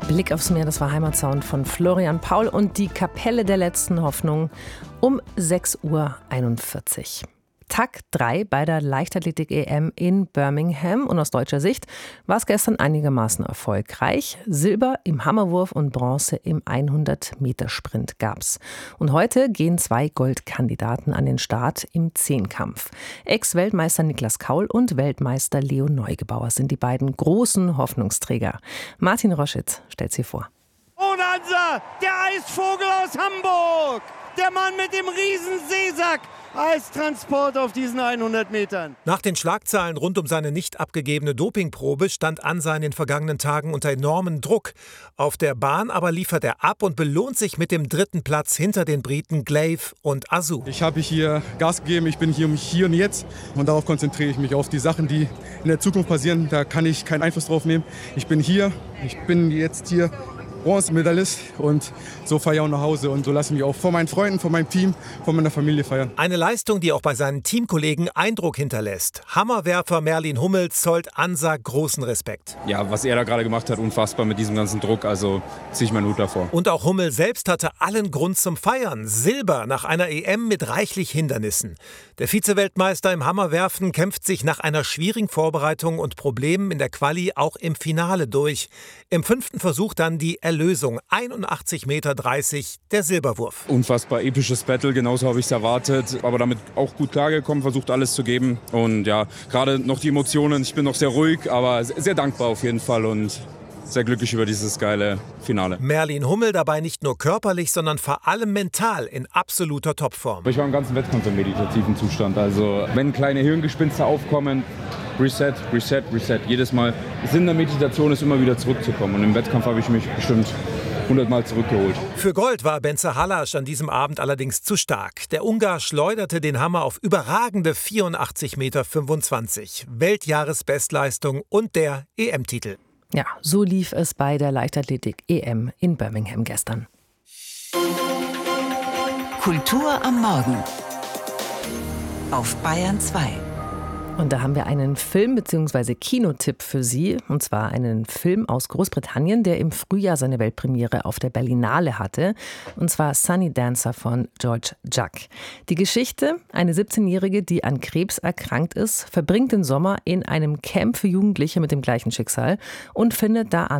Blick aufs Meer, das war Heimatsound von Florian Paul und die Kapelle der letzten Hoffnung um 6:41 Uhr. Tag 3 bei der Leichtathletik-EM in Birmingham und aus deutscher Sicht war es gestern einigermaßen erfolgreich. Silber im Hammerwurf und Bronze im 100-Meter-Sprint gab's. Und heute gehen 2 Goldkandidaten an den Start im Zehnkampf. Ex-Weltmeister Niklas Kaul und Weltmeister Leo Neugebauer sind die beiden großen Hoffnungsträger. Martin Roschitz stellt sie vor. Onansa, der Eisvogel aus Hamburg, der Mann mit dem riesen Seesack, als Transport auf diesen 100 Metern. Nach den Schlagzeilen rund um seine nicht abgegebene Dopingprobe stand Ansa in den vergangenen Tagen unter enormem Druck. Auf der Bahn aber liefert er ab und belohnt sich mit dem 3. Platz hinter den Briten Glaive und Azu. Ich habe hier Gas gegeben, ich bin hier um Hier und Jetzt und darauf konzentriere ich mich, auf die Sachen, die in der Zukunft passieren. Da kann ich keinen Einfluss drauf nehmen. Ich bin jetzt hier Bronzemedaillist und so fahre ich auch nach Hause und so lasse ich mich auch vor meinen Freunden, vor meinem Team, vor meiner Familie feiern. Eine Leistung, die auch bei seinen Teamkollegen Eindruck hinterlässt. Hammerwerfer Merlin Hummels zollt Ansa großen Respekt. Ja, was er da gerade gemacht hat, unfassbar mit diesem ganzen Druck, also ziehe ich meinen Hut davor. Und auch Hummel selbst hatte allen Grund zum Feiern. Silber nach einer EM mit reichlich Hindernissen. Der Vize-Weltmeister im Hammerwerfen kämpft sich nach einer schwierigen Vorbereitung und Problemen in der Quali auch im Finale durch. Im 5. Versuch dann die Erlösung, 81,30 Meter, der Silberwurf. Unfassbar episches Battle, genauso habe ich es erwartet, aber damit auch gut klargekommen, versucht alles zu geben und ja, gerade noch die Emotionen, ich bin noch sehr ruhig, aber sehr dankbar auf jeden Fall und sehr glücklich über dieses geile Finale. Merlin Hummel dabei nicht nur körperlich, sondern vor allem mental in absoluter Topform. Ich war im ganzen Wettkampf im meditativen Zustand, also wenn kleine Hirngespinste aufkommen, Reset, Reset, Reset. Jedes Mal. Sinn der Meditation ist immer wieder zurückzukommen. Und im Wettkampf habe ich mich bestimmt 100 Mal zurückgeholt. Für Gold war Bence Halas an diesem Abend allerdings zu stark. Der Ungar schleuderte den Hammer auf überragende 84,25 Meter. Weltjahresbestleistung und der EM-Titel. Ja, so lief es bei der Leichtathletik-EM in Birmingham gestern. Kultur am Morgen auf Bayern 2. Und da haben wir einen Film- bzw. Kinotipp für Sie. Und zwar einen Film aus Großbritannien, der im Frühjahr seine Weltpremiere auf der Berlinale hatte. Und zwar Sunny Dancer von George Juck. Die Geschichte: Eine 17-Jährige, die an Krebs erkrankt ist, verbringt den Sommer in einem Camp für Jugendliche mit dem gleichen Schicksal und findet da